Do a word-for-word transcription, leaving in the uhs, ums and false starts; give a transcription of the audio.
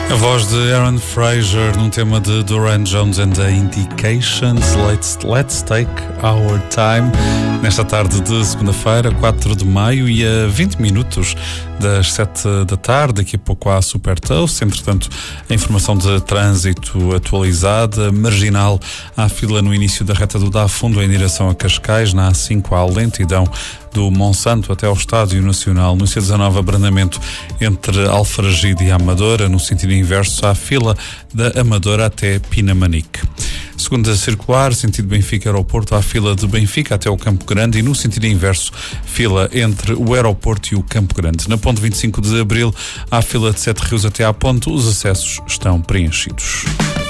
A voz de Aaron Fraser num tema de Duran Jones and the Indications, Let's, Let's Take Our Time, nesta tarde de segunda-feira, quatro de maio, e a vinte minutos das sete da tarde. Daqui a pouco há Super Toast. Entretanto, a informação de trânsito atualizada. Marginal, há fila no início da reta do Dá Fundo em direção a Cascais. Na A cinco há lentidão do Monsanto até ao Estádio Nacional. No C dezanove, abrandamento entre Alfragide e Amadora. No sentido inverso, há fila da Amadora até Pinamanique. Segunda circular, sentido Benfica-Aeroporto, há fila de Benfica até o Campo Grande, e no sentido inverso, fila entre o aeroporto e o Campo Grande. Na ponte vinte e cinco de Abril, há fila de Sete Rios até à ponte. Os acessos estão preenchidos.